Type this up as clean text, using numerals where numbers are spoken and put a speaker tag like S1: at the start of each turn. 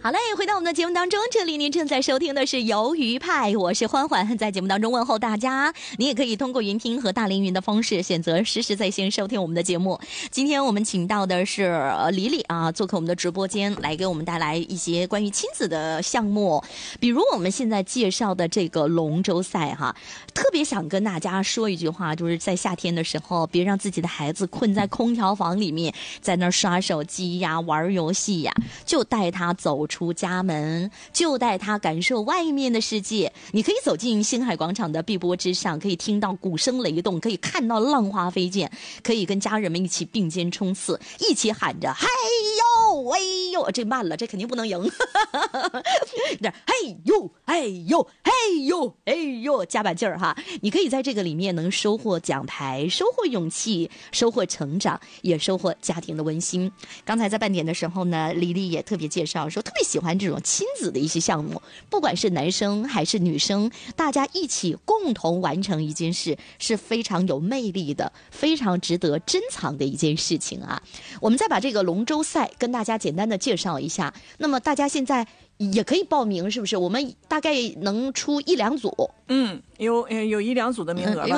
S1: 好嘞，回到我们的节目当中，这里您正在收听的是鱿鱼派，我是欢欢，在节目当中问候大家。你也可以通过云听和大凌云的方式选择实时在线收听我们的节目。今天我们请到的是李李啊，做客我们的直播间，来给我们带来一些关于亲子的项目，比如我们现在介绍的这个龙舟赛哈。特别想跟大家说一句话，就是在夏天的时候，别让自己的孩子困在空调房里面，在那儿刷手机呀、玩游戏呀，就带他走出家门，就带他感受外面的世界。你可以走进星海广场的碧波之上，可以听到鼓声雷动，可以看到浪花飞溅，可以跟家人们一起并肩冲刺，一起喊着嘿呦喂呦，这慢了，这肯定不能赢。嘿呦嘿呦嘿呦嘿呦，加把劲儿哈！你可以在这个里面能收获奖牌，收获勇气，收获成长，也收获家庭的温馨。刚才在半点的时候呢，李丽也特别介绍说，特别喜欢这种亲子的一些项目，不管是男生还是女生，大家一起共同完成一件事，是非常有魅力的，非常值得珍藏的一件事情啊。我们再把这个龙舟赛跟大家简单的介绍一下。那么大家现在也可以报名，是不是？我们大概能出1-2组，
S2: 有1-2组的名额吧。